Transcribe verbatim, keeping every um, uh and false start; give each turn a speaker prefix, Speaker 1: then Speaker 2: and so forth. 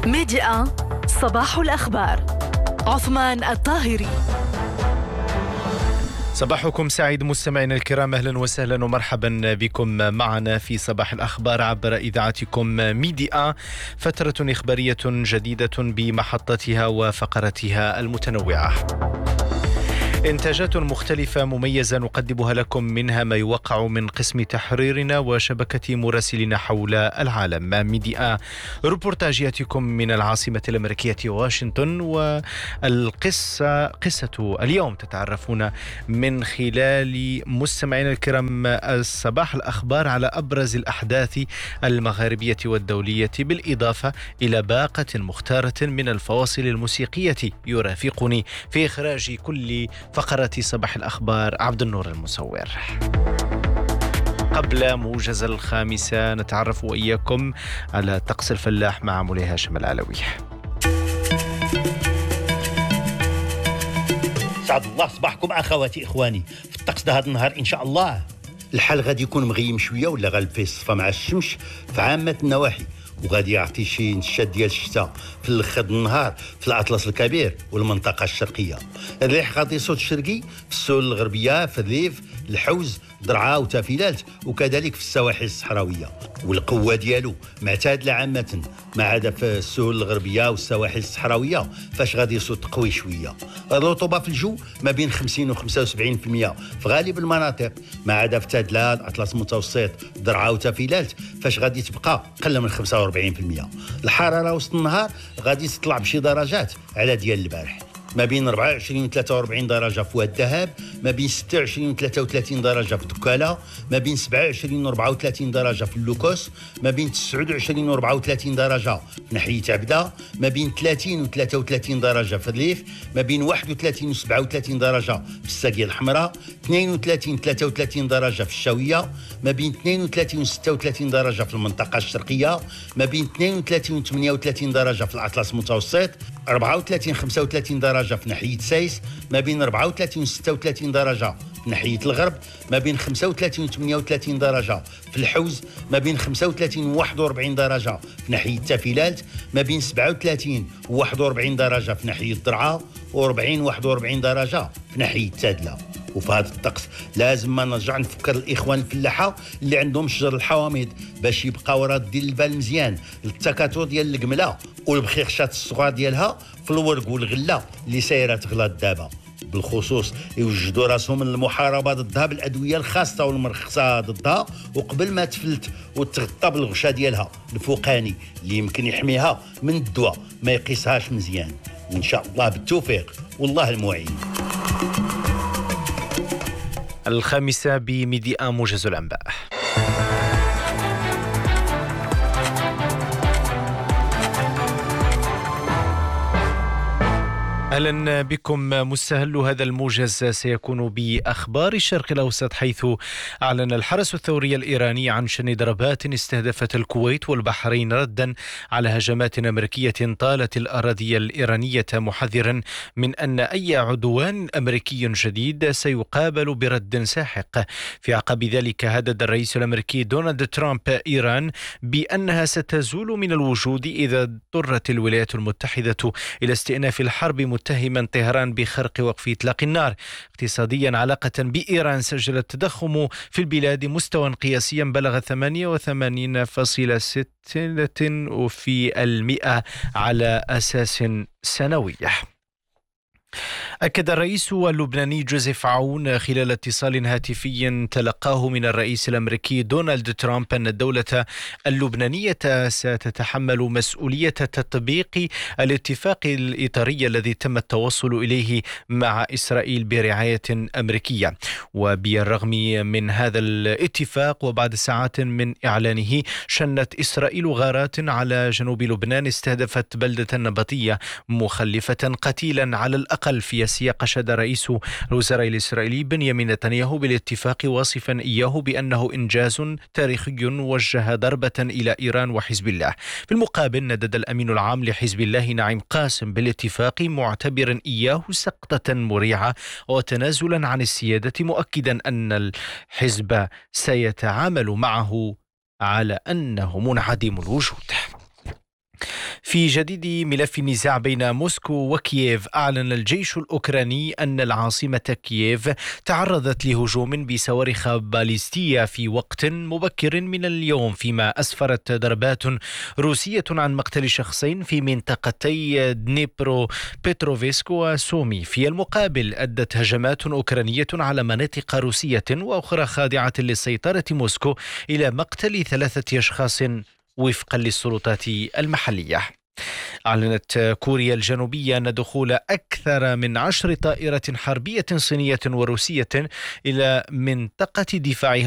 Speaker 1: ميديا صباح الأخبار. عثمان الطاهري.
Speaker 2: صباحكم سعيد مستمعينا الكرام، أهلا وسهلا ومرحبا بكم معنا في صباح الأخبار عبر إذاعتكم ميديا، فترة إخبارية جديدة بمحطتها وفقرتها المتنوعة. إنتاجات مختلفة مميزة نقدمها لكم، منها ما يوقع من قسم تحريرنا وشبكة مراسلين حول العالم. ميديا ريبورتاجياتكم من العاصمة الأمريكية واشنطن، والقصة قصة اليوم تتعرفون من خلال مستمعينا الكرام الصباح الأخبار على أبرز الأحداث المغاربية والدولية، بالإضافة إلى باقة مختارة من الفواصل الموسيقية يرافقني في إخراج كل فقرة صباح الأخبار عبد النور المصور. قبل موجز الخامسة نتعرف وإياكم على طقس الفلاح مع مولاي هاشم العلوي.
Speaker 3: سعد الله صباحكم أخواتي إخواني. في الطقس ده هذا النهار إن شاء الله الحال غادي يكون مغيم شوية ولا غالب فيه الصفا مع الشمس في عامة النواحي، وغادي يعطي شي نشاط ديال الشتاء في الاخر النهار في الاطلس الكبير والمنطقه الشرقيه. الريح غادي يصوت شرقي في السهول الغربيه، في الريف، الحوز، درعا وتافيلات، وكذلك في السواحل الصحراويه، والقوه ديالو معتادله عامه ما عدا في السهول الغربيه والسواحل الصحراويه فاش غادي يصوت قوي شويه. الرطوبه في الجو ما بين خمسين و خمسة وسبعين بالمئة في غالب المناطق ما عدا في تادلال، اطلس المتوسط، درعا وتافيلات فاش غادي تبقى قل من خمسة وأربعين بالمئة. الحراره وسط النهار غادي تطلع بشي درجات على ديال البارح، ما بين أربعة وعشرين و ثلاثة وأربعين درجة في واد الذهب، ما بين ستة وعشرين و ثلاثة وثلاثين درجة في دكالة، ما بين سبعة وعشرين و أربعة وثلاثين درجة في اللوكوس، ما بين تسعة وعشرين و أربعة وثلاثين درجة في ناحية عبدة، ما بين ثلاثين و ثلاثة وثلاثين درجة في الريف، ما بين واحد وثلاثين و سبعة وثلاثين درجة في الساقية الحمراء، اثنين وثلاثين و ثلاثة وثلاثين درجة في الشاوية، ما بين اثنين وثلاثين و ستة وثلاثين درجة في المنطقة الشرقية، ما بين اثنين وثلاثين و ثمانية وثلاثين درجة في الأطلس المتوسط، أربعة وثلاثين و خمسة وثلاثين درجة في ناحية سايس، ما بين أربعة وثلاثين و ستة وثلاثين درجة في ناحية الغرب، ما بين خمسة وثلاثين و ثمانية وثلاثين درجة في الحوز، ما بين خمسة وثلاثين و واحد وأربعين درجة في ناحية تافيلات، ما بين سبعة وثلاثين و واحد وأربعين درجة في ناحية درعا، و40 و واحد وأربعين درجة في ناحية تادلة. وفي هذا الطقس لازم ما نرجع نفكر الإخوان الفلاحة اللي عندهم شجر الحوامض باش يبقاو رادين البال مزيان للتكاثر ديال القملة والبخيخشات الصغار ديالها في الورق والغلة اللي سايرة تغلى دابا، بالخصوص يوجدوا راسهم من المحاربة ضدها بالأدوية الخاصة والمرخصة ضدها، وقبل ما تفلت وتغطى بالغشاء ديالها الفوقاني اللي يمكن يحميها من الدواء ما يقيسهاش مزيان. وإن شاء الله بالتوفيق والله المعين.
Speaker 2: الخامسة بميديا موجز الأنباء. أهلا بكم. مستهل هذا الموجز سيكون بأخبار الشرق الأوسط، حيث أعلن الحرس الثوري الإيراني عن شن ضربات استهدفت الكويت والبحرين ردا على هجمات أمريكية طالت الأراضي الإيرانية، محذرا من أن أي عدوان أمريكي جديد سيقابل برد ساحق. في عقب ذلك هدد الرئيس الأمريكي دونالد ترامب إيران بأنها ستزول من الوجود إذا اضطرت الولايات المتحدة إلى استئناف الحرب، متهما طهران بخرق وقف إطلاق النار. اقتصاديا، علاقة بإيران سجلت التضخم في البلاد مستوى قياسيا بلغ ثمانية وثمانين فاصلة ستة في المئة على أساس سنوي. أكد الرئيس اللبناني جوزيف عون خلال اتصال هاتفي تلقاه من الرئيس الأمريكي دونالد ترامب أن الدولة اللبنانية ستتحمل مسؤولية تطبيق الاتفاق الإطاري الذي تم التوصل إليه مع إسرائيل برعاية أمريكية. وبالرغم من هذا الاتفاق وبعد ساعات من إعلانه، شنت إسرائيل غارات على جنوب لبنان استهدفت بلدة نبطية، مخلفة قتيلا على الأقل. في السياق شهد رئيس الوزراء الإسرائيلي بنيامين نتنياهو بالاتفاق، واصفا إياه بأنه إنجاز تاريخي وجه ضربة إلى إيران وحزب الله. في المقابل، ندد الأمين العام لحزب الله نعيم قاسم بالاتفاق، معتبرا إياه سقطة مريعة وتنازلا عن السيادة، مؤكدا أن الحزب سيتعامل معه على أنه منعدم الوجود. في جديد ملف النزاع بين موسكو وكييف، أعلن الجيش الأوكراني أن العاصمة كييف تعرضت لهجوم بصواريخ باليستية في وقت مبكر من اليوم، فيما أسفرت ضربات روسية عن مقتل شخصين في منطقتي دنيبرو بيتروفسك وسومي. في المقابل أدت هجمات أوكرانية على مناطق روسية وأخرى خاضعة لسيطرة موسكو إلى مقتل ثلاثة أشخاص وفقا للسلطات المحلية. أعلنت كوريا الجنوبية أن دخول أكثر من عشر طائرات حربية صينية وروسية إلى منطقة دفاعها